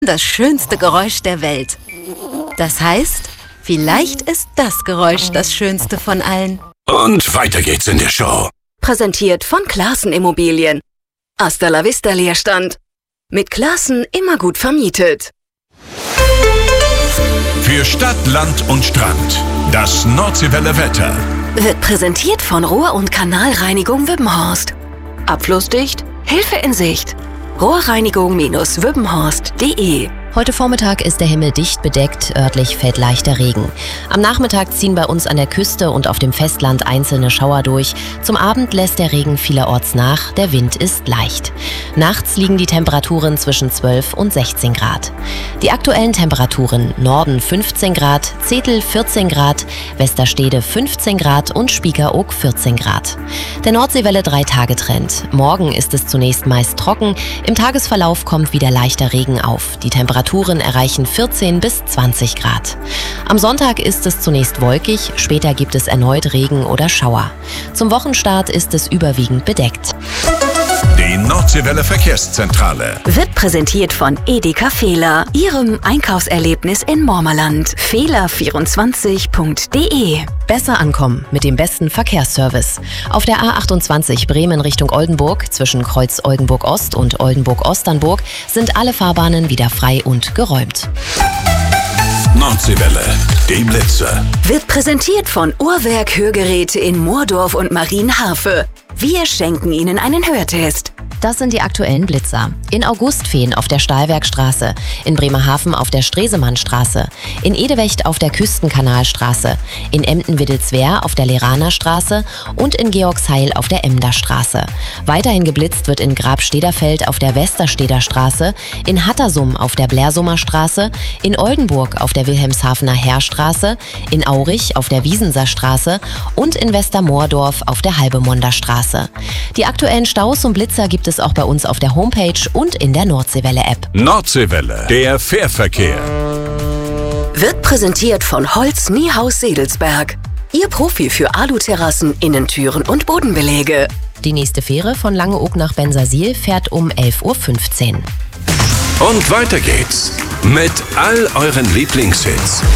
Das schönste Geräusch der Welt. Das heißt, vielleicht ist das Geräusch das schönste von allen. Und weiter geht's in der Show. Präsentiert von Classen Immobilien. Hasta la vista Leerstand. Mit Classen immer gut vermietet. Für Stadt, Land und Strand. Das Nordseewelle Wetter. Wird präsentiert von Rohr- und Kanalreinigung Wippenhorst. Abflussdicht, Hilfe in Sicht. Rohrreinigung-wippenhorst.de. Heute Vormittag ist der Himmel dicht bedeckt, örtlich fällt leichter Regen. Am Nachmittag ziehen bei uns an der Küste und auf dem Festland einzelne Schauer durch. Zum Abend lässt der Regen vielerorts nach, der Wind ist leicht. Nachts liegen die Temperaturen zwischen 12 und 16 Grad. Die aktuellen Temperaturen: Norden 15 Grad, Zetel 14 Grad, Westerstede 15 Grad und Spiekeroog 14 Grad. Der Nordseewelle 3-Tage-Trend. Morgen ist es zunächst meist trocken, im Tagesverlauf kommt wieder leichter Regen auf. Die Temperaturen erreichen 14 bis 20 Grad. Am Sonntag ist es zunächst wolkig, später gibt es erneut Regen oder Schauer. Zum Wochenstart ist es überwiegend bedeckt. Die Nordseewelle Verkehrszentrale Wird präsentiert von Edeka Fehler, Ihrem Einkaufserlebnis in Mormerland. Fehler24.de. Besser ankommen mit dem besten Verkehrsservice. Auf der A28 Bremen Richtung Oldenburg zwischen Kreuz Oldenburg Ost und Oldenburg-Osternburg sind alle Fahrbahnen wieder frei und geräumt. Nordseewelle, die Blitzer. Wird präsentiert von Uhrwerk Hörgeräte in Moordorf und Marienharfe. Wir schenken Ihnen einen Hörtest. Das sind die aktuellen Blitzer. In Augustfehn auf der Stahlwerkstraße, in Bremerhaven auf der Stresemannstraße, in Edewecht auf der Küstenkanalstraße, in Emden-Widdelswehr auf der Leranerstraße und in Georgsheil auf der Emderstraße. Weiterhin geblitzt wird in Grabstederfeld auf der Westersteder Straße, in Hattersum auf der Blärsummer Straße, in Oldenburg auf der Wilhelmshavener Heerstraße, in Aurich auf der Wiesenser Straße und in Westermoordorf auf der Halbemonder Straße. Die aktuellen Staus und Blitzer gibt es auch bei uns auf der Homepage und in der Nordseewelle-App. Nordseewelle, der Fährverkehr. Wird präsentiert von Holz Niehaus Sedelsberg. Ihr Profi für Aluterrassen, Innentüren und Bodenbeläge. Die nächste Fähre von Langeoog nach Bensersiel fährt um 11:15 Uhr. Und weiter geht's mit all euren Lieblingshits.